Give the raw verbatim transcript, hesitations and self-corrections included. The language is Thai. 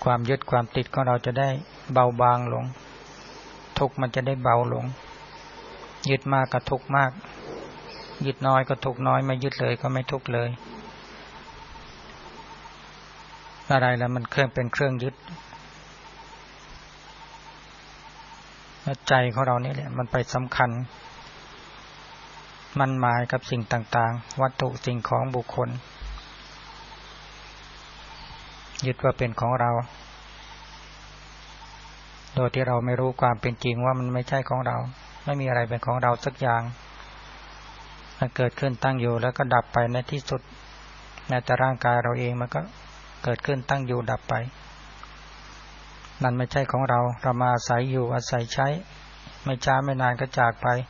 ความยึดความติดของเราจะได้เบาบางลงทุกข์มันจะได้เบาลงยึดมากก็ทุกข์มากยึดน้อยก็ทุกข์น้อยไม่ยึดเลยก็ไม่ทุกข์เลยอะไรแล้วมันเครื่องเป็นเครื่องยึดใจของเรานี่แหละมันไปสำคัญมันหมายกับสิ่งต่างๆวัตถุสิ่งของบุคคลยึดว่าเป็นของเราโดยที่เราไม่รู้ความเป็นจริงว่ามันไม่ใช่ของเราไม่มีอะไรเป็นของเราสักอย่างมันเกิดขึ้นตั้งอยู่แล้วก็ดับไปในที่สุดแม้แต่ร่างกายเราเองมันก็เกิดขึ้นตั้งอยู่ดับไปมันไม่ใช่ของเราเรามาอาศัยอยู่อาศัยใช้ไม่ช้าไม่นานก็จากไป